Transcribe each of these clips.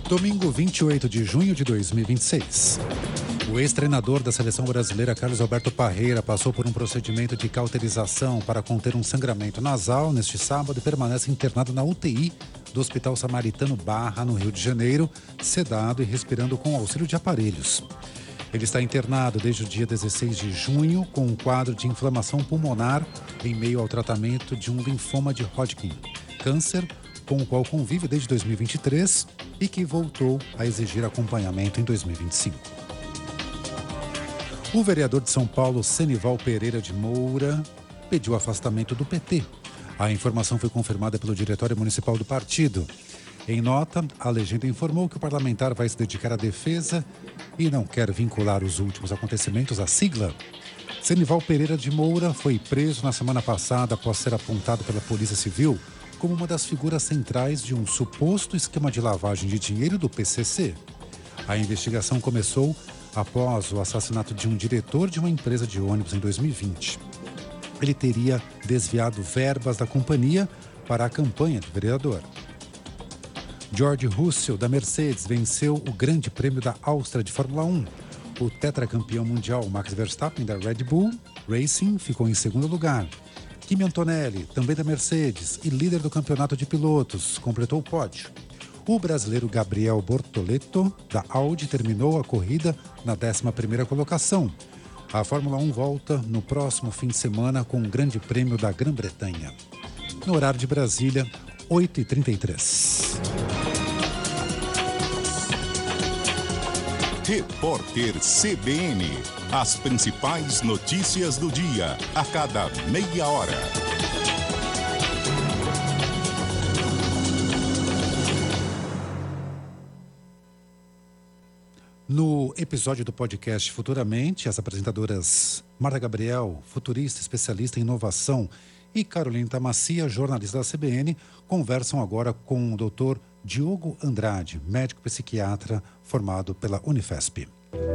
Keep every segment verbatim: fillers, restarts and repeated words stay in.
Domingo, vinte e oito de junho de dois mil e vinte e seis. O ex-treinador da seleção brasileira, Carlos Alberto Parreira, passou por um procedimento de cauterização para conter um sangramento nasal neste sábado e permanece internado na U T I do Hospital Samaritano Barra, no Rio de Janeiro, sedado e respirando com auxílio de aparelhos. Ele está internado desde o dia dezesseis de junho com um quadro de inflamação pulmonar em meio ao tratamento de um linfoma de Hodgkin, câncer com o qual convive desde dois mil e vinte e três e que voltou a exigir acompanhamento em dois mil e vinte e cinco. O vereador de São Paulo, Senival Pereira de Moura, pediu afastamento do P T. A informação foi confirmada pelo Diretório Municipal do partido. Em nota, a legenda informou que o parlamentar vai se dedicar à defesa e não quer vincular os últimos acontecimentos à sigla. Senival Pereira de Moura foi preso na semana passada após ser apontado pela Polícia Civil como uma das figuras centrais de um suposto esquema de lavagem de dinheiro do P C C. A investigação começou após o assassinato de um diretor de uma empresa de ônibus em dois mil e vinte. Ele teria desviado verbas da companhia para a campanha do vereador. George Russell, da Mercedes, venceu o Grande Prêmio da Áustria de Fórmula um. O tetracampeão mundial Max Verstappen, da Red Bull Racing, ficou em segundo lugar. Kimi Antonelli, também da Mercedes e líder do campeonato de pilotos, completou o pódio. O brasileiro Gabriel Bortoleto, da Audi, terminou a corrida na décima primeira colocação. A Fórmula um volta no próximo fim de semana com o Grande Prêmio da Grã-Bretanha. No horário de Brasília, oito e trinta e três. Repórter C B N. As principais notícias do dia, a cada meia hora. No episódio do podcast Futuramente, as apresentadoras Marta Gabriel, futurista, especialista em inovação, e Carolina Tamacia, jornalista da C B N, conversam agora com o doutor Diogo Andrade, médico psiquiatra formado pela Unifesp.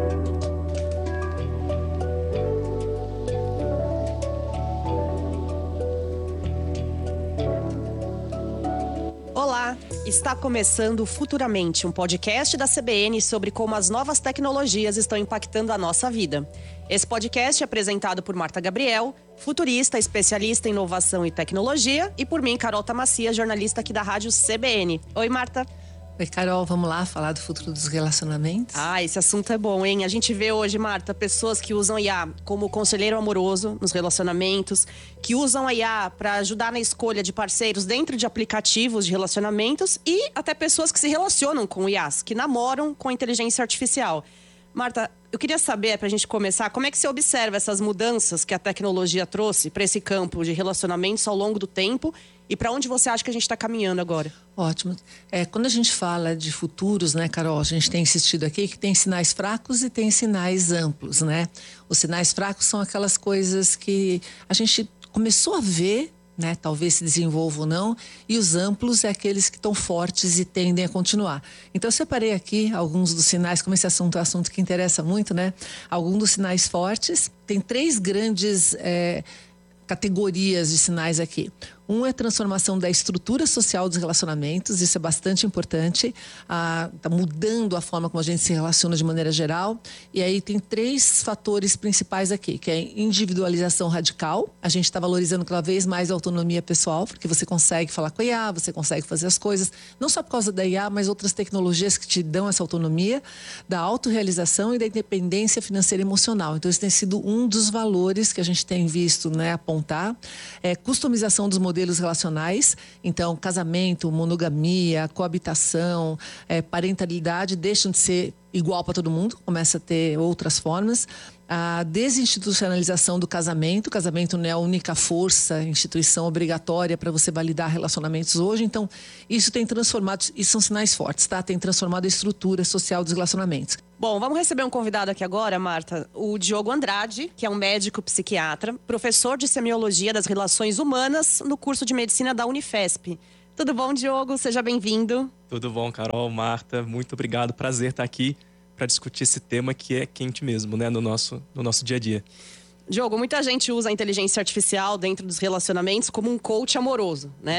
Olá, está começando Futuramente, um podcast da C B N sobre como as novas tecnologias estão impactando a nossa vida. Esse podcast é apresentado por Marta Gabriel, futurista, especialista em inovação e tecnologia, e por mim, Carol Tamacia, jornalista aqui da rádio C B N. Oi, Marta. Oi, Carol, vamos lá falar do futuro dos relacionamentos? Ah, esse assunto é bom, hein? A gente vê hoje, Marta, pessoas que usam I A como conselheiro amoroso nos relacionamentos, que usam a I A para ajudar na escolha de parceiros dentro de aplicativos de relacionamentos e até pessoas que se relacionam com I As, que namoram com a inteligência artificial. Marta, eu queria saber, para a gente começar, como é que você observa essas mudanças que a tecnologia trouxe para esse campo de relacionamentos ao longo do tempo e para onde você acha que a gente está caminhando agora? Ótimo. É, quando a gente fala de futuros, né, Carol, a gente tem insistido aqui que tem sinais fracos e tem sinais amplos, né? Os sinais fracos são aquelas coisas que a gente começou a ver, né, talvez se desenvolva ou não, e os amplos é aqueles que estão fortes e tendem a continuar. Então eu separei aqui alguns dos sinais, como esse assunto é um assunto que interessa muito, né? Alguns dos sinais fortes, tem três grandes é, categorias de sinais aqui. Um é a transformação da estrutura social dos relacionamentos, isso é bastante importante, está mudando a forma como a gente se relaciona de maneira geral. E aí tem três fatores principais aqui, que é individualização radical. A gente está valorizando cada vez mais a autonomia pessoal, porque você consegue falar com a I A, você consegue fazer as coisas, não só por causa da I A, mas outras tecnologias que te dão essa autonomia, da autorrealização e da independência financeira e emocional. Então, isso tem sido um dos valores que a gente tem visto, né, apontar. É, customização dos modelos relacionais, então casamento, monogamia, coabitação, é, parentalidade deixam de ser igual para todo mundo, começa a ter outras formas. A desinstitucionalização do casamento, o casamento não é a única força, instituição obrigatória para você validar relacionamentos hoje, então isso tem transformado, isso são sinais fortes, tá? Tem transformado a estrutura social dos relacionamentos. Bom, vamos receber um convidado aqui agora, Marta, o Diogo Andrade, que é um médico psiquiatra, professor de semiologia das relações humanas no curso de medicina da Unifesp. Tudo bom, Diogo? Seja bem-vindo. Tudo bom, Carol, Marta, muito obrigado, prazer estar aqui para discutir esse tema que é quente mesmo, né, no nosso, no nosso dia a dia. Diogo, muita gente usa a inteligência artificial dentro dos relacionamentos como um coach amoroso, né?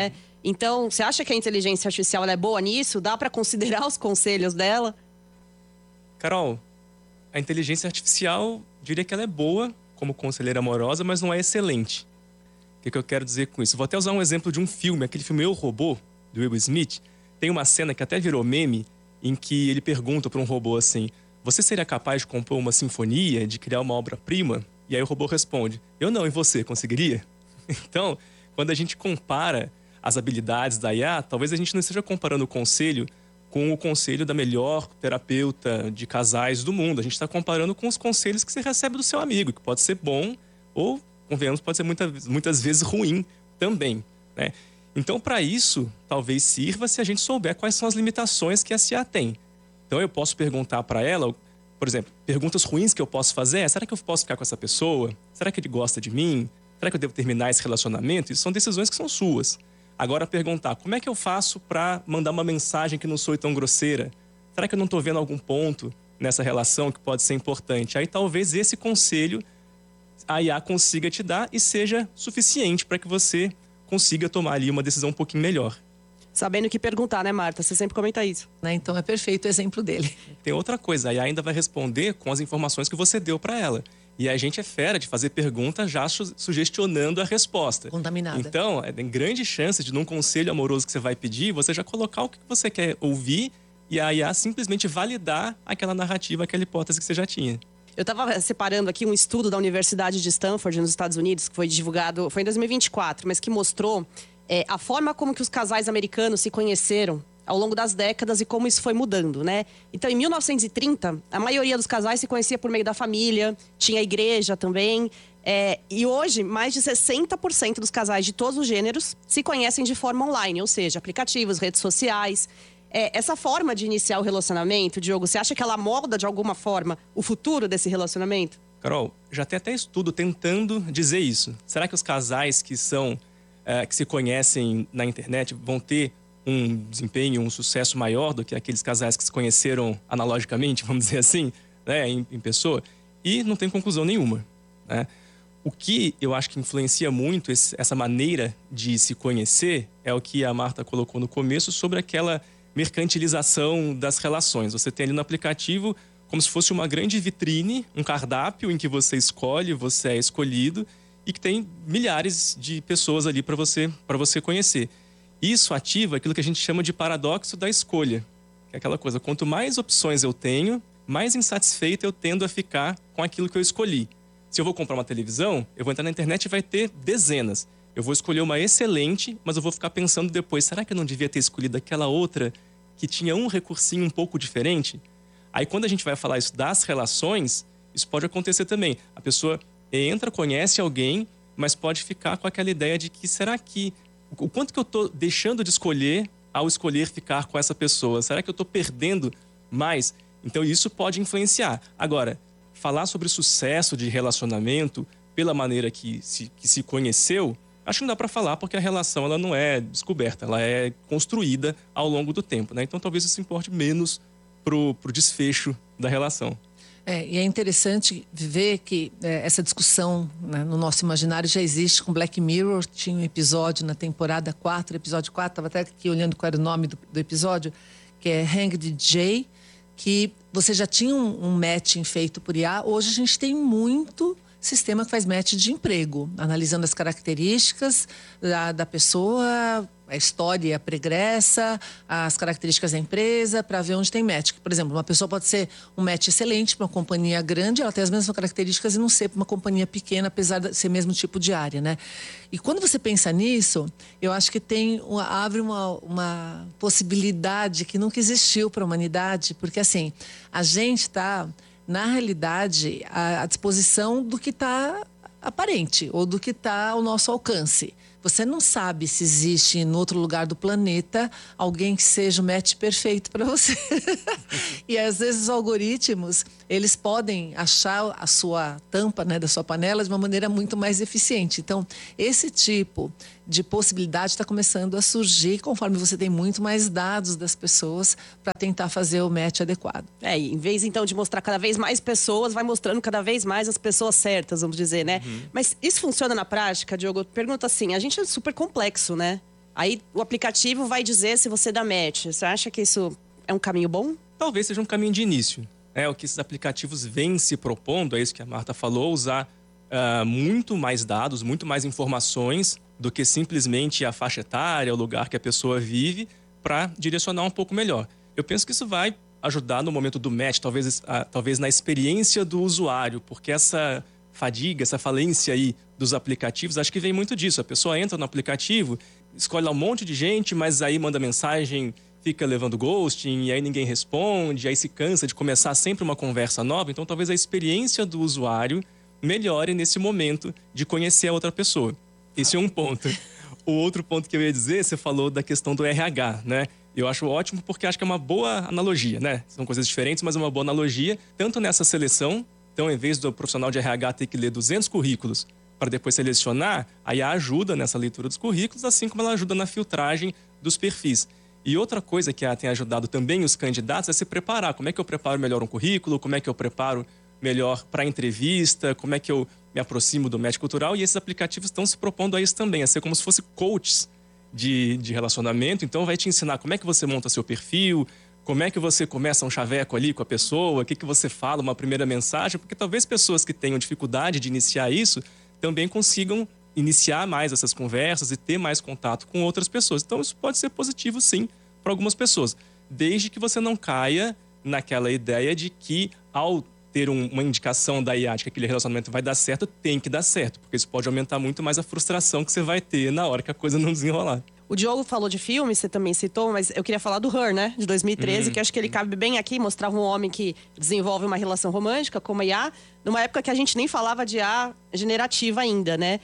Então, você acha que a inteligência artificial ela é boa nisso? Dá para considerar os conselhos dela? Carol, a inteligência artificial, diria que ela é boa como conselheira amorosa, mas não é excelente. O que, que eu quero dizer com isso? Vou até usar um exemplo de um filme, aquele filme Eu, Robô, do Will Smith. Tem uma cena que até virou meme, em que ele pergunta para um robô assim: você seria capaz de compor uma sinfonia, de criar uma obra-prima? E aí o robô responde: eu não, e você, conseguiria? Então, quando a gente compara as habilidades da I A, talvez a gente não esteja comparando o conselho com o conselho da melhor terapeuta de casais do mundo. A gente está comparando com os conselhos que você recebe do seu amigo, que pode ser bom ou, convenhamos, pode ser muita, muitas vezes ruim também, né? Então, para isso, talvez sirva se a gente souber quais são as limitações que a I A tem. Então, eu posso perguntar para ela, por exemplo, perguntas ruins que eu posso fazer é: será que eu posso ficar com essa pessoa? Será que ele gosta de mim? Será que eu devo terminar esse relacionamento? Isso são decisões que são suas. Agora, perguntar: como é que eu faço para mandar uma mensagem que não soe tão grosseira? Será que eu não estou vendo algum ponto nessa relação que pode ser importante? Aí, talvez esse conselho a I A consiga te dar e seja suficiente para que você consiga tomar ali uma decisão um pouquinho melhor. Sabendo o que perguntar, né, Marta? Você sempre comenta isso. Né? Então, é perfeito o exemplo dele. Tem outra coisa, a I A ainda vai responder com as informações que você deu para ela. E a gente é fera de fazer perguntas já su- sugestionando a resposta. Contaminada. Então, tem grande chance de, num conselho amoroso que você vai pedir, você já colocar o que você quer ouvir e a I A simplesmente validar aquela narrativa, aquela hipótese que você já tinha. Eu estava separando aqui um estudo da Universidade de Stanford, nos Estados Unidos, que foi divulgado, foi em dois mil e vinte e quatro, mas que mostrou é, a forma como que os casais americanos se conheceram ao longo das décadas e como isso foi mudando, né? Então, em mil novecentos e trinta, a maioria dos casais se conhecia por meio da família, tinha igreja também. É, e hoje, mais de sessenta por cento dos casais de todos os gêneros se conhecem de forma online, ou seja, aplicativos, redes sociais. É, essa forma de iniciar o relacionamento, Diogo, você acha que ela molda de alguma forma o futuro desse relacionamento? Carol, já tem até estudo tentando dizer isso. Será que os casais que são é, que se conhecem na internet vão ter um desempenho, um sucesso maior do que aqueles casais que se conheceram analogicamente, vamos dizer assim, né, em, em pessoa? E não tem conclusão nenhuma, né? O que eu acho que influencia muito esse, essa maneira de se conhecer é o que a Marta colocou no começo sobre aquela mercantilização das relações. Você tem ali no aplicativo como se fosse uma grande vitrine, um cardápio em que você escolhe, você é escolhido e que tem milhares de pessoas ali para você, para você conhecer. Isso ativa aquilo que a gente chama de paradoxo da escolha. Que é aquela coisa, quanto mais opções eu tenho, mais insatisfeito eu tendo a ficar com aquilo que eu escolhi. Se eu vou comprar uma televisão, eu vou entrar na internet e vai ter dezenas. Eu vou escolher uma excelente, mas eu vou ficar pensando depois, será que eu não devia ter escolhido aquela outra que tinha um recursinho um pouco diferente? Aí quando a gente vai falar isso das relações, isso pode acontecer também. A pessoa entra, conhece alguém, mas pode ficar com aquela ideia de que será que... O quanto que eu estou deixando de escolher ao escolher ficar com essa pessoa? Será que eu estou perdendo mais? Então isso pode influenciar. Agora, falar sobre sucesso de relacionamento pela maneira que se, que se conheceu, acho que não dá para falar porque a relação ela não é descoberta, ela é construída ao longo do tempo, né? Então talvez isso importe menos pro, pro desfecho da relação. É, e é interessante ver que é, essa discussão, né, no nosso imaginário já existe com Black Mirror. Tinha um episódio na temporada quatro, episódio quatro, estava até aqui olhando qual era o nome do, do episódio, que é Hanged Jay, que você já tinha um, um matching feito por I A. Hoje a gente tem muito sistema que faz match de emprego, analisando as características da, da pessoa, a história pregressa, as características da empresa, para ver onde tem match. Por exemplo, uma pessoa pode ser um match excelente para uma companhia grande, ela tem as mesmas características e não ser para uma companhia pequena, apesar de ser o mesmo tipo de área, né? E quando você pensa nisso, eu acho que tem uma, abre uma, uma possibilidade que nunca existiu para a humanidade, porque assim, a gente está, na realidade, à, à disposição do que está aparente ou do que está ao nosso alcance. Você não sabe se existe em outro lugar do planeta alguém que seja o match perfeito para você. E às vezes os algoritmos, eles podem achar a sua tampa, né, da sua panela de uma maneira muito mais eficiente. Então, esse tipo de possibilidade está começando a surgir conforme você tem muito mais dados das pessoas para tentar fazer o match adequado. É, e em vez então de mostrar cada vez mais pessoas, vai mostrando cada vez mais as pessoas certas, vamos dizer, né? Uhum. Mas isso funciona na prática, Diogo? Pergunta assim, a gente é super complexo, né? Aí o aplicativo vai dizer se você dá match. Você acha que isso é um caminho bom? Talvez seja um caminho de início. É o que esses aplicativos vêm se propondo, é isso que a Marta falou, usar uh, muito mais dados, muito mais informações do que simplesmente a faixa etária, o lugar que a pessoa vive, para direcionar um pouco melhor. Eu penso que isso vai ajudar no momento do match, talvez, uh, talvez na experiência do usuário, porque essa fadiga, essa falência aí dos aplicativos, acho que vem muito disso. A pessoa entra no aplicativo, escolhe lá um monte de gente, mas aí manda mensagem, fica levando ghosting, e aí ninguém responde, aí se cansa de começar sempre uma conversa nova. Então, talvez a experiência do usuário melhore nesse momento de conhecer a outra pessoa. Esse é um ponto. O outro ponto que eu ia dizer, você falou da questão do R H, né? Eu acho ótimo porque acho que é uma boa analogia, né? São coisas diferentes, mas é uma boa analogia, tanto nessa seleção. Então, em vez do profissional de R H ter que ler duzentos currículos para depois selecionar, a I A ajuda nessa leitura dos currículos, assim como ela ajuda na filtragem dos perfis. E outra coisa que a I A tem ajudado também os candidatos é se preparar. Como é que eu preparo melhor um currículo? Como é que eu preparo melhor para a entrevista? Como é que eu me aproximo do match cultural? E esses aplicativos estão se propondo a isso também, a ser como se fossem coaches de, de relacionamento. Então, vai te ensinar como é que você monta seu perfil, como é que você começa um chaveco ali com a pessoa, o que, que você fala, uma primeira mensagem, porque talvez pessoas que tenham dificuldade de iniciar isso também consigam iniciar mais essas conversas e ter mais contato com outras pessoas. Então, isso pode ser positivo, sim, para algumas pessoas, desde que você não caia naquela ideia de que, ao ter um, uma indicação da I A de que aquele relacionamento vai dar certo, tem que dar certo, porque isso pode aumentar muito mais a frustração que você vai ter na hora que a coisa não desenrolar. O Diogo falou de filme, você também citou, mas eu queria falar do Her, né? De dois mil e treze, uhum. que acho que ele cabe bem aqui, mostrava um homem que desenvolve uma relação romântica com uma I A, numa época que a gente nem falava de I A generativa ainda, né?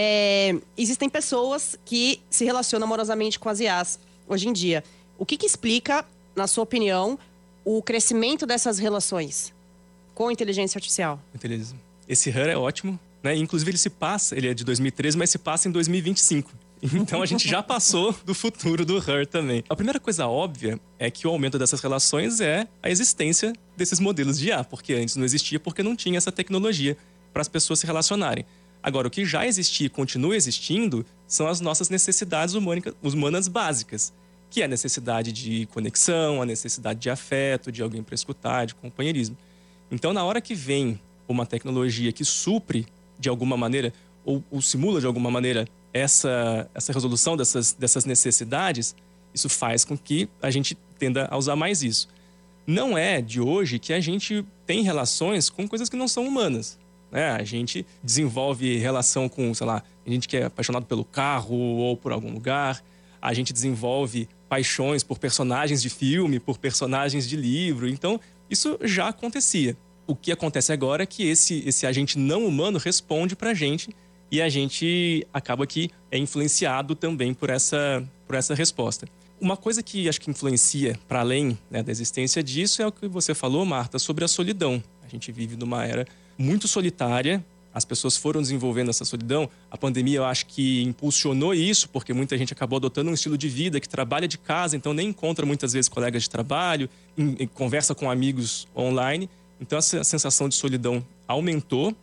É, existem pessoas que se relacionam amorosamente com as I As hoje em dia. O que que explica, na sua opinião, o crescimento dessas relações com inteligência artificial? Esse Her é ótimo, né? Inclusive ele se passa, ele é de dois mil e treze, mas se passa em dois mil e vinte e cinco. Então a gente já passou do futuro do Her também. A primeira coisa óbvia é que o aumento dessas relações é a existência desses modelos de I A, porque antes não existia porque não tinha essa tecnologia para as pessoas se relacionarem. Agora, o que já existia e continua existindo são as nossas necessidades humanas básicas, que é a necessidade de conexão, a necessidade de afeto, de alguém para escutar, de companheirismo. Então, na hora que vem uma tecnologia que supre de alguma maneira, ou, ou simula de alguma maneira, essa, essa resolução dessas, dessas necessidades, isso faz com que a gente tenda a usar mais isso. Não é de hoje que a gente tem relações com coisas que não são humanas, né? A gente desenvolve relação com, sei lá, a gente que é apaixonado pelo carro ou por algum lugar, a gente desenvolve paixões por personagens de filme, por personagens de livro. Então, isso já acontecia. O que acontece agora é que esse, esse agente não humano responde pra gente e a gente acaba que é influenciado também por essa, por essa resposta. Uma coisa que acho que influencia para além, né, da existência disso é o que você falou, Marta, sobre a solidão. A gente vive numa era muito solitária, as pessoas foram desenvolvendo essa solidão. A pandemia, eu acho que impulsionou isso, porque muita gente acabou adotando um estilo de vida que trabalha de casa, então nem encontra muitas vezes colegas de trabalho, em, em, conversa com amigos online. Então, essa sensação de solidão aumentou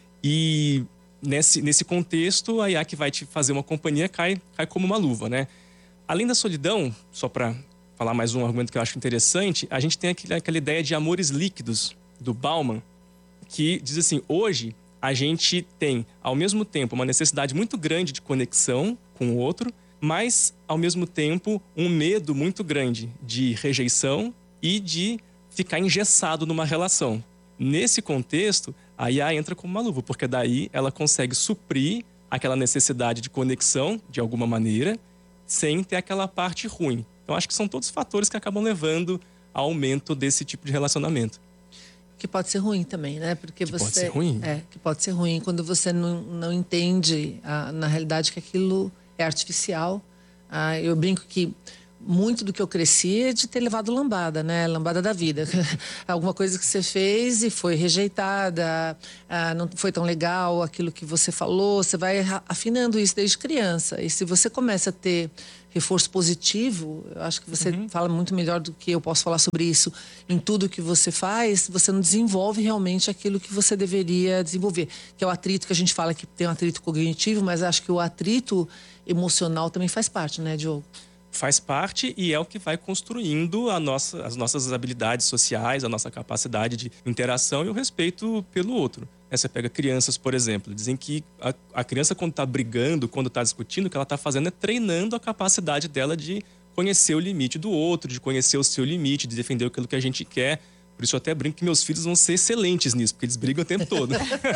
e nesse, nesse contexto, a I A que vai te fazer uma companhia cai, cai como uma luva, né? Além da solidão, só para falar mais um argumento que eu acho interessante, a gente tem aquele, aquela ideia de amores líquidos, do Bauman, que diz assim, hoje a gente tem, ao mesmo tempo, uma necessidade muito grande de conexão com o outro, mas, ao mesmo tempo, um medo muito grande de rejeição e de ficar engessado numa relação. Nesse contexto, a I A entra como uma luva, porque daí ela consegue suprir aquela necessidade de conexão, de alguma maneira, sem ter aquela parte ruim. Então, acho que são todos fatores que acabam levando ao aumento desse tipo de relacionamento. Que pode ser ruim também, né? Porque que você, pode ser ruim. É, que pode ser ruim quando você não, não entende, a, na realidade, que aquilo é artificial. Ah, eu brinco que muito do que eu cresci é de ter levado lambada, né? Lambada da vida. Alguma coisa que você fez e foi rejeitada, ah, não foi tão legal aquilo que você falou. Você vai afinando isso desde criança. E se você começa a ter reforço positivo, eu acho que você uhum. fala muito melhor do que eu posso falar sobre isso em tudo que você faz, você não desenvolve realmente aquilo que você deveria desenvolver, que é o atrito que a gente fala que tem um atrito cognitivo, mas acho que o atrito emocional também faz parte, né, Diogo? Faz parte e é o que vai construindo a nossa, as nossas habilidades sociais, a nossa capacidade de interação e o respeito pelo outro. Você pega crianças, por exemplo, dizem que a, a criança quando está brigando, quando está discutindo, o que ela está fazendo é treinando a capacidade dela de conhecer o limite do outro, de conhecer o seu limite, de defender aquilo que a gente quer. Por isso eu até brinco que meus filhos vão ser excelentes nisso, porque eles brigam o tempo todo.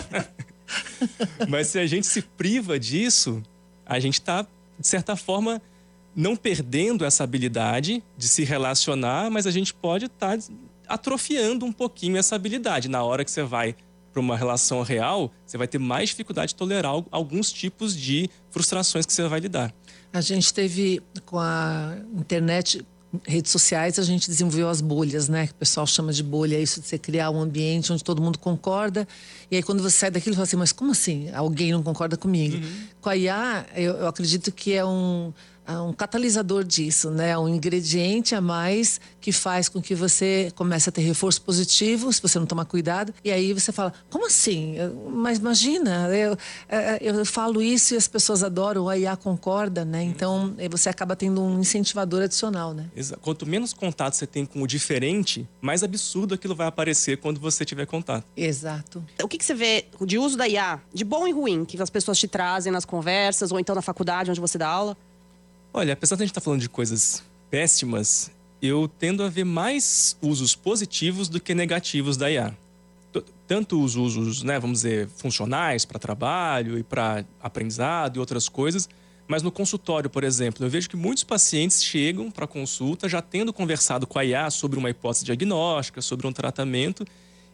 Mas se a gente se priva disso, a gente está, de certa forma, não perdendo essa habilidade de se relacionar, mas a gente pode estar tá atrofiando um pouquinho essa habilidade. Na hora que você vai para uma relação real, você vai ter mais dificuldade de tolerar alguns tipos de frustrações que você vai lidar. A gente teve, com a internet, redes sociais, a gente desenvolveu as bolhas, né? Que o pessoal chama de bolha, isso de você criar um ambiente onde todo mundo concorda. E aí quando você sai daquilo, você fala assim, mas como assim? Alguém não concorda comigo? Uhum. Com a I A, eu, eu acredito que é um... um catalisador disso, né? Um ingrediente a mais que faz com que você comece a ter reforço positivo, se você não tomar cuidado. E aí você fala, como assim? Mas imagina, eu, eu falo isso e as pessoas adoram, a I A concorda, né? Então, você acaba tendo um incentivador adicional, né? Exato. Quanto menos contato você tem com o diferente, mais absurdo aquilo vai aparecer quando você tiver contato. Exato. O que, que você vê de uso da I A, de bom e ruim, que as pessoas te trazem nas conversas ou então na faculdade onde você dá aula? Olha, apesar de a gente estar falando de coisas péssimas, eu tendo a ver mais usos positivos do que negativos da I A. Tanto os usos, né, vamos dizer, funcionais para trabalho e para aprendizado e outras coisas, mas no consultório, por exemplo, eu vejo que muitos pacientes chegam para consulta já tendo conversado com a I A sobre uma hipótese diagnóstica, sobre um tratamento,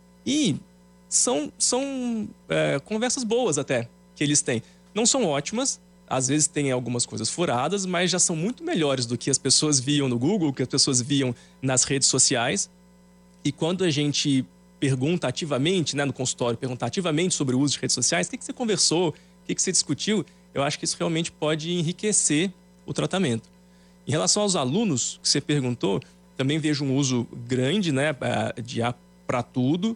e são, são é, conversas boas até que eles têm. Não são ótimas, às vezes tem algumas coisas furadas, mas já são muito melhores do que as pessoas viam no Google, que as pessoas viam nas redes sociais. E quando a gente pergunta ativamente, né, no consultório, pergunta ativamente sobre o uso de redes sociais, o que, que você conversou, o que, que você discutiu, eu acho que isso realmente pode enriquecer o tratamento. Em relação aos alunos que você perguntou, também vejo um uso grande, né, de I A para tudo.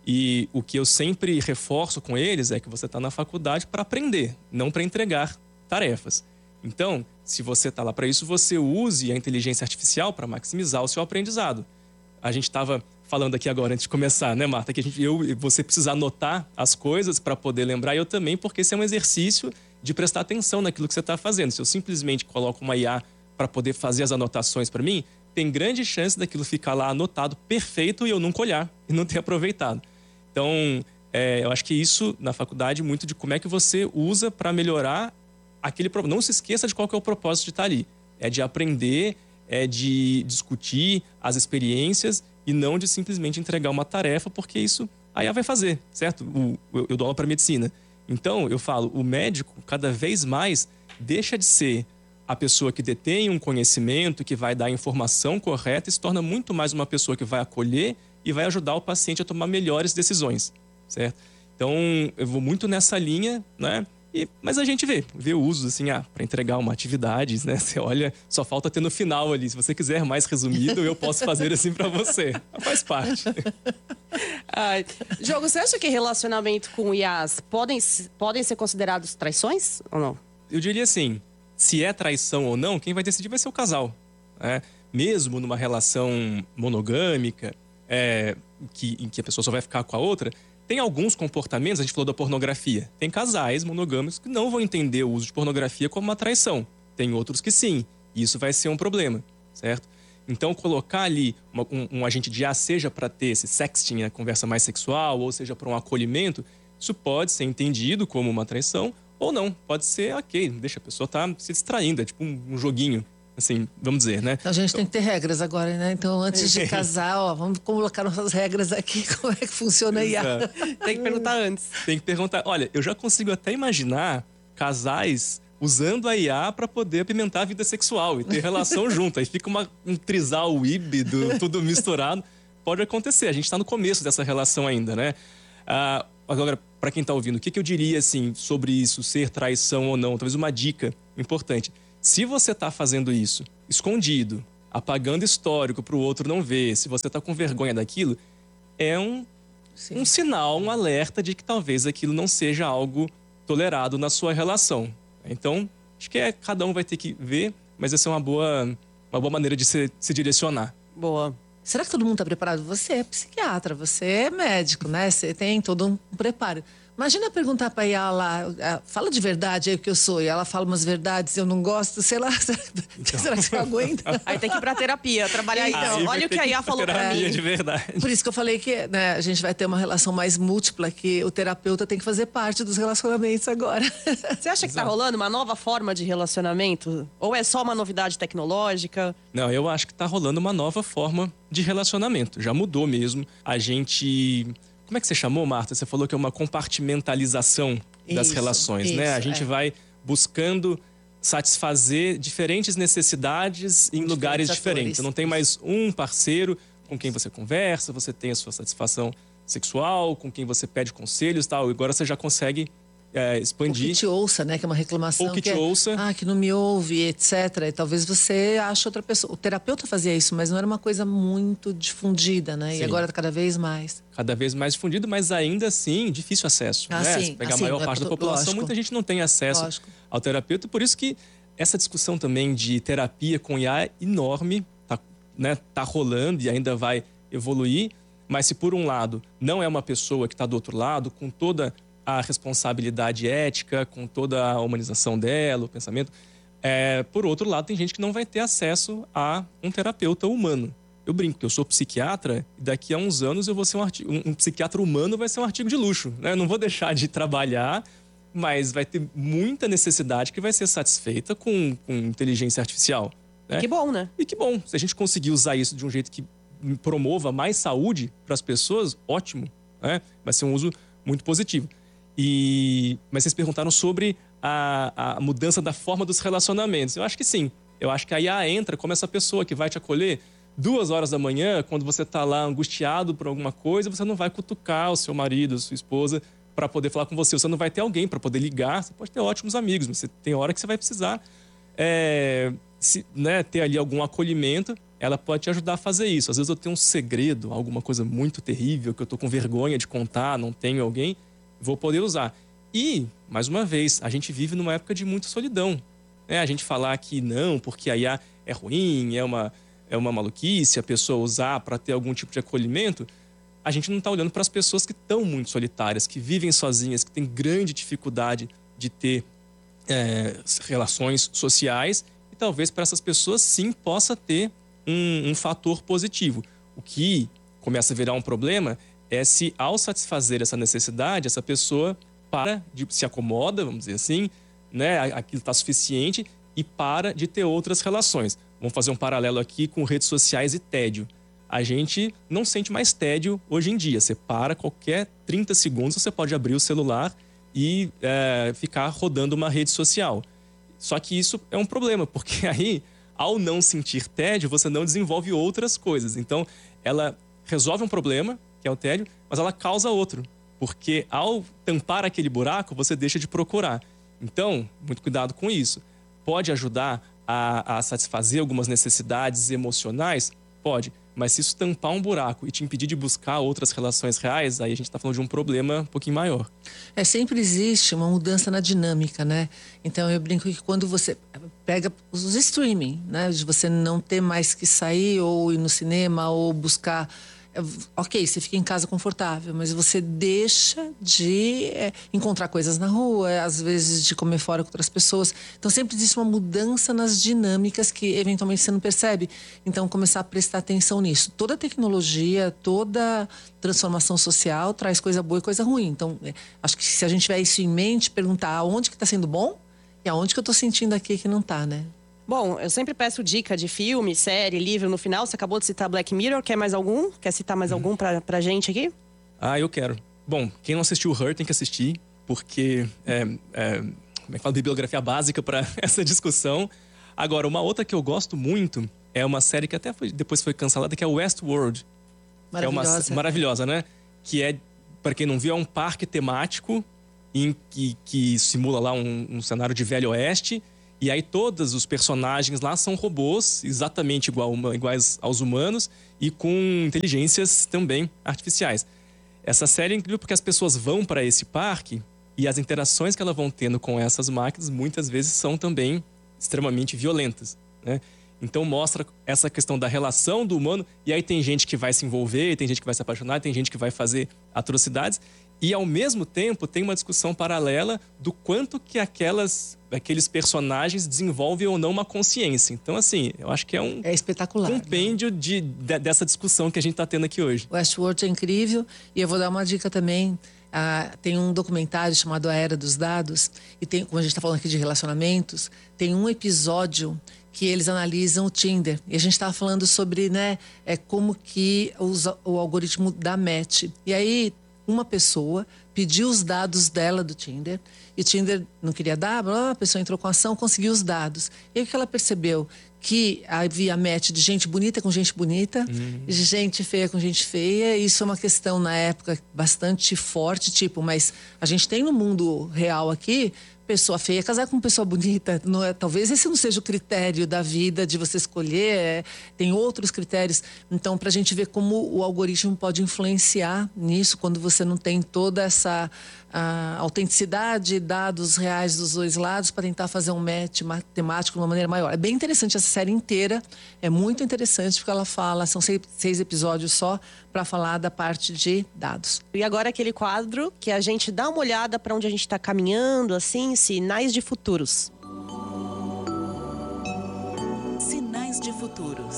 E o que eu sempre reforço com eles é que você está na faculdade para aprender, não para entregar tarefas. Então, se você está lá para isso, você use a inteligência artificial para maximizar o seu aprendizado. A gente estava falando aqui agora, antes de começar, né, Marta? Que a gente, eu, você precisa anotar as coisas para poder lembrar, e eu também, porque esse é um exercício de prestar atenção naquilo que você está fazendo. Se eu simplesmente coloco uma I A para poder fazer as anotações para mim, tem grande chance daquilo ficar lá anotado perfeito e eu nunca olhar e não ter aproveitado. Então, é, eu acho que isso, na faculdade, muito de como é que você usa para melhorar aquele problema. Não se esqueça de qual que é o propósito de estar ali. É de aprender, é de discutir as experiências e não de simplesmente entregar uma tarefa, porque isso a I A vai fazer, certo? O, eu, eu dou aula para medicina. Então, eu falo, o médico, cada vez mais, deixa de ser a pessoa que detém um conhecimento, que vai dar a informação correta e se torna muito mais uma pessoa que vai acolher e vai ajudar o paciente a tomar melhores decisões, certo? Então, eu vou muito nessa linha, né? E, mas a gente vê, vê o uso, assim, ah, para entregar uma atividade, né? Você olha, só falta ter no final ali. Se você quiser mais resumido, eu posso fazer assim para você. Faz parte. Ai, Diogo, você acha que relacionamento com I As podem, podem ser considerados traições ou não? Eu diria assim, se é traição ou não, quem vai decidir vai ser o casal, né? Mesmo numa relação monogâmica, é, que, em que a pessoa só vai ficar com a outra, tem alguns comportamentos, a gente falou da pornografia. Tem casais monogâmicos que não vão entender o uso de pornografia como uma traição. Tem outros que sim. E isso vai ser um problema, certo? Então, colocar ali uma, um, um agente de I A, seja para ter esse sexting, a conversa mais sexual, ou seja para um acolhimento, isso pode ser entendido como uma traição, ou não. Pode ser, ok, deixa a pessoa estar tá se distraindo, é tipo um, um joguinho. Assim, vamos dizer, né? Então, a gente tem que ter regras agora, né? Então, antes de casar, ó, vamos colocar nossas regras aqui, como é que funciona a I A. Tem que perguntar antes. Tem que perguntar. Olha, eu já consigo até imaginar casais usando a I A para poder apimentar a vida sexual e ter relação junto. Aí fica uma, um trisal híbrido, tudo misturado. Pode acontecer, a gente está no começo dessa relação ainda, né? Ah, agora, para quem está ouvindo, o que, que eu diria assim, sobre isso, ser traição ou não? Talvez uma dica importante. Se você está fazendo isso escondido, apagando histórico para o outro não ver, se você está com vergonha daquilo, é um, um sinal, um alerta de que talvez aquilo não seja algo tolerado na sua relação. Então, acho que é, cada um vai ter que ver, mas essa é uma boa, uma boa maneira de se, se direcionar. Boa. Será que todo mundo está preparado? Você é psiquiatra, você é médico, né? Você tem todo um preparo. Imagina perguntar para a I A lá, fala de verdade aí o que eu sou, e ela fala umas verdades, eu não gosto, sei lá, então. Será que você aguenta? Aí tem que ir pra terapia, trabalhar Aí então. Olha o que a I A falou pra terapia mim. de verdade. Por isso que eu falei que, né, a gente vai ter uma relação mais múltipla, que o terapeuta tem que fazer parte dos relacionamentos agora. Você acha que tá rolando uma nova forma de relacionamento? Ou é só uma novidade tecnológica? Não, eu acho que tá rolando uma nova forma de relacionamento. Já mudou mesmo. A gente... Como é que você chamou, Marta? Você falou que é uma compartimentalização das Isso, relações, isso, né? A gente é. vai buscando satisfazer diferentes necessidades em lugares atores. diferentes. Não tem mais um parceiro com quem você conversa, você tem a sua satisfação sexual, com quem você pede conselhos e tal. E agora você já consegue é, Ou expandir. que te ouça, né? Que é uma reclamação. Ou que te é, ouça. Ah, que não me ouve, etcétera. E talvez você ache outra pessoa. O terapeuta fazia isso, mas não era uma coisa muito difundida, né? Sim. E agora cada vez mais. Cada vez mais difundido, mas ainda assim difícil acesso. Ah, né? sim, Se pegar assim, a maior não é parte da todo- população, lógico. muita gente não tem acesso Lógico. ao terapeuta. Por isso que essa discussão também de terapia com I A é enorme, tá, né, tá rolando e ainda vai evoluir. Mas se por um lado não é uma pessoa que está do outro lado, com toda a responsabilidade ética, com toda a humanização dela, o pensamento, é, por outro lado tem gente que não vai ter acesso a um terapeuta humano. Eu brinco que eu sou psiquiatra e daqui a uns anos eu vou ser um, artigo, um, um psiquiatra humano vai ser um artigo de luxo, né? Eu não vou deixar de trabalhar, mas vai ter muita necessidade que vai ser satisfeita com, com inteligência artificial. Né? Que bom, né? E que bom, se a gente conseguir usar isso de um jeito que promova mais saúde para as pessoas, ótimo, né? Vai ser um uso muito positivo. E... Mas vocês perguntaram sobre a, a mudança da forma dos relacionamentos. Eu acho que sim. Eu acho que a I A entra como essa pessoa que vai te acolher duas horas da manhã, quando você está lá angustiado por alguma coisa, você não vai cutucar o seu marido, a sua esposa, para poder falar com você. Você não vai ter alguém para poder ligar. Você pode ter ótimos amigos, mas você tem hora que você vai precisar é, se, né, ter ali algum acolhimento. Ela pode te ajudar a fazer isso. Às vezes eu tenho um segredo, alguma coisa muito terrível, que eu estou com vergonha de contar, não tenho alguém, vou poder usar. E, mais uma vez, a gente vive numa época de muita solidão. Né? A gente falar que não, porque a I A é ruim, é uma, é uma maluquice, a pessoa usar para ter algum tipo de acolhimento, a gente não está olhando para as pessoas que estão muito solitárias, que vivem sozinhas, que têm grande dificuldade de ter é, relações sociais. E talvez para essas pessoas, sim, possa ter um, um fator positivo. O que começa a virar um problema é se, ao satisfazer essa necessidade, essa pessoa para de se acomoda, vamos dizer assim, né? Aquilo está suficiente e para de ter outras relações. Vamos fazer um paralelo aqui com redes sociais e tédio. A gente não sente mais tédio hoje em dia. Você para qualquer trinta segundos, você pode abrir o celular e é, ficar rodando uma rede social. Só que isso é um problema, porque aí, ao não sentir tédio, você não desenvolve outras coisas. Então, ela resolve um problema, que é o tédio, mas ela causa outro. Porque ao tampar aquele buraco, você deixa de procurar. Então, muito cuidado com isso. Pode ajudar a, a satisfazer algumas necessidades emocionais? Pode. Mas se isso tampar um buraco e te impedir de buscar outras relações reais, aí a gente está falando de um problema um pouquinho maior. É, sempre existe uma mudança na dinâmica, né? Então, eu brinco que quando você pega os streaming, né? De você não ter mais que sair ou ir no cinema ou buscar... Ok, você fica em casa confortável, mas você deixa de é, encontrar coisas na rua, às vezes de comer fora com outras pessoas. Então sempre existe uma mudança nas dinâmicas que eventualmente você não percebe. Então começar a prestar atenção nisso. Toda tecnologia, toda transformação social traz coisa boa e coisa ruim. Então é, acho que se a gente tiver isso em mente, perguntar aonde que está sendo bom e aonde que eu estou sentindo aqui que não está, né? Bom, eu sempre peço dica de filme, série, livro no final. Você acabou de citar Black Mirror. Quer mais algum? Quer citar mais algum pra, pra gente aqui? Ah, eu quero. Bom, quem não assistiu Her tem que assistir, porque é, é, como é que fala, bibliografia básica para essa discussão. Agora, uma outra que eu gosto muito é uma série que até foi, depois foi cancelada, que é Westworld. Maravilhosa. É uma, maravilhosa, né? Que é, para quem não viu, é um parque temático em que, que simula lá um, um cenário de Velho Oeste. E aí todos os personagens lá são robôs, exatamente igual, iguais aos humanos e com inteligências também artificiais. Essa série é incrível porque as pessoas vão para esse parque e as interações que elas vão tendo com essas máquinas muitas vezes são também extremamente violentas, né? Então mostra essa questão da relação do humano, e aí tem gente que vai se envolver, tem gente que vai se apaixonar, tem gente que vai fazer atrocidades, e ao mesmo tempo tem uma discussão paralela do quanto que aquelas, aqueles personagens desenvolvem ou não uma consciência. Então, assim, eu acho que é um é espetacular, compêndio de, de, dessa discussão que a gente está tendo aqui hoje. Westworld é incrível, e eu vou dar uma dica também. Ah, tem um documentário chamado A Era dos Dados, e tem, como a gente está falando aqui de relacionamentos, tem um episódio que eles analisam o Tinder. E a gente estava falando sobre, né, é, como que os, o algoritmo dá match. E aí, uma pessoa pediu os dados dela do Tinder, e o Tinder não queria dar, a pessoa entrou com a ação, conseguiu os dados. E aí o que ela percebeu? Que havia match de gente bonita com gente bonita, uhum. de gente feia com gente feia. Isso é uma questão, na época, bastante forte, tipo, mas a gente tem no mundo real aqui, pessoa feia casar com pessoa bonita. Não é, talvez esse não seja o critério da vida de você escolher, é, tem outros critérios. Então, para a gente ver como o algoritmo pode influenciar nisso, quando você não tem toda essa a autenticidade, dados reais dos dois lados, para tentar fazer um match matemático de uma maneira maior. É bem interessante essa série inteira, é muito interessante, porque ela fala, são seis, seis episódios só, para falar da parte de dados. E agora aquele quadro que a gente dá uma olhada para onde a gente está caminhando, assim, sinais de futuros. Sinais de futuros.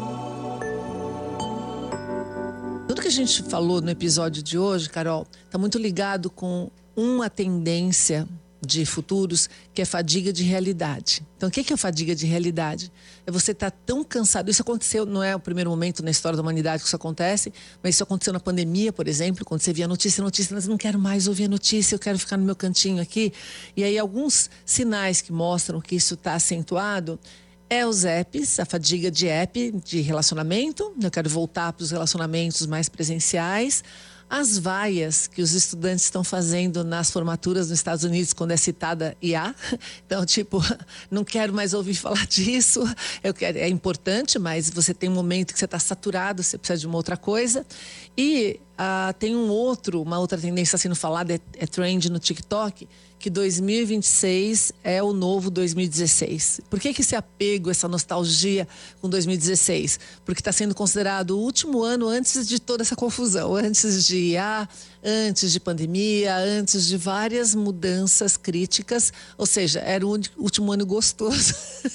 Tudo que a gente falou no episódio de hoje, Carol, está muito ligado com uma tendência de futuros, que é fadiga de realidade. Então, o que é fadiga de realidade? É você estar tão cansado. Isso aconteceu, não é o primeiro momento na história da humanidade que isso acontece, mas isso aconteceu na pandemia, por exemplo, quando você via notícia, notícia, mas eu não quero mais ouvir a notícia, eu quero ficar no meu cantinho aqui. E aí, alguns sinais que mostram que isso está acentuado é os apps, a fadiga de app, de relacionamento. Eu quero voltar para os relacionamentos mais presenciais. As vaias que os estudantes estão fazendo nas formaturas nos Estados Unidos, quando é citada I A. Então, tipo, não quero mais ouvir falar disso. Eu quero, é importante, mas você tem um momento que você está saturado, você precisa de uma outra coisa. E ah, tem um outro, uma outra tendência sendo falada, é, é trend no TikTok, que dois mil e vinte e seis é o novo dois mil e dezesseis. Por que que esse apego, essa nostalgia com dois mil e dezesseis? Porque está sendo considerado o último ano antes de toda essa confusão, antes de I A, antes de pandemia, antes de várias mudanças críticas, ou seja, era o último ano gostoso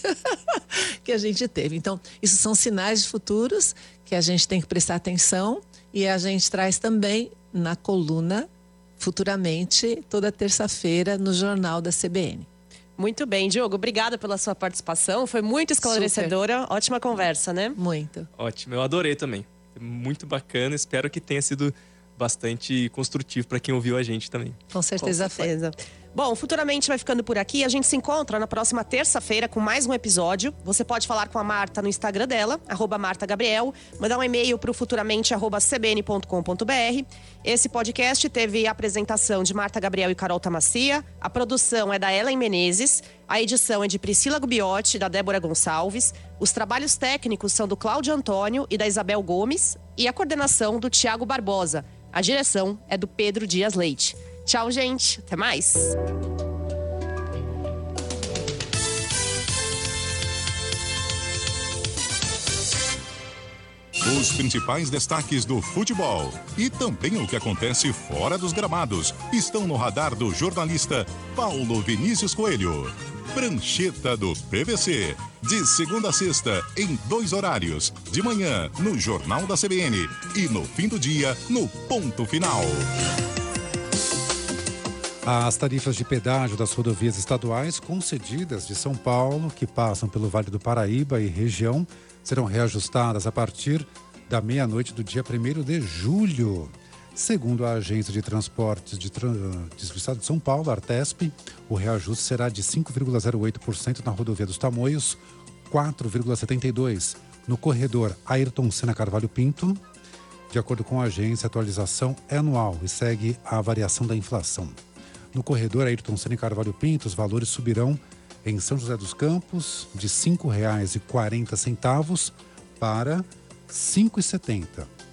que a gente teve. Então, isso são sinais de futuros que a gente tem que prestar atenção, e a gente traz também na coluna futuramente, toda terça-feira, no Jornal da C B N. Muito bem, Diogo, obrigada pela sua participação, foi muito esclarecedora. Super. Ótima conversa, né? Muito. Ótimo, eu adorei também, muito bacana, espero que tenha sido bastante construtivo para quem ouviu a gente também. Com certeza, Com certeza. Foi. Bom, futuramente vai ficando por aqui. A gente se encontra na próxima terça-feira com mais um episódio. Você pode falar com a Marta no Instagram dela, arroba Marta Gabriel, mandar um e-mail para o futuramente arroba c b n ponto com ponto b r. Esse podcast teve a apresentação de Marta Gabriel e Carol Tamassia. A produção é da Ellen Menezes. A edição é de Priscila Gubiotti e da Débora Gonçalves. Os trabalhos técnicos são do Cláudio Antônio e da Isabel Gomes. E a coordenação do Tiago Barbosa. A direção é do Pedro Dias Leite. Tchau, gente. Até mais. Os principais destaques do futebol e também o que acontece fora dos gramados estão no radar do jornalista Paulo Vinícius Coelho. Prancheta do P V C, de segunda a sexta, em dois horários, de manhã no Jornal da C B N e no fim do dia no Ponto Final. As tarifas de pedágio das rodovias estaduais concedidas de São Paulo, que passam pelo Vale do Paraíba e região, serão reajustadas a partir da meia-noite do dia primeiro de julho. Segundo a Agência de Transportes de Tran- do Estado de São Paulo, Artesp, o reajuste será de cinco vírgula zero oito por cento na rodovia dos Tamoios, quatro vírgula setenta e dois por cento no corredor Ayrton Senna Carvalho Pinto. De acordo com a agência, a atualização é anual e segue a variação da inflação. No corredor Ayrton Senna Carvalho Pinto, os valores subirão em São José dos Campos de cinco reais e quarenta centavos para cinco reais e setenta centavos.